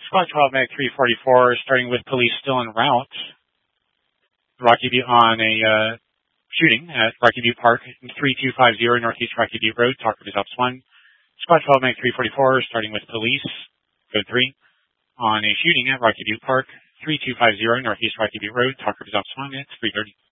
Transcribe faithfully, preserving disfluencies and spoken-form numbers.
Squad twelve, Mag three forty-four, starting with police still en route. Rocky View on a uh, shooting at Rocky View Park, three two five zero Northeast Rocky View Road, Talker Results one. Squad twelve, Mag three forty-four, starting with police, code three, on a shooting at Rocky View Park, three two five zero Northeast Rocky View Road, Talker Results one, it's three thirty.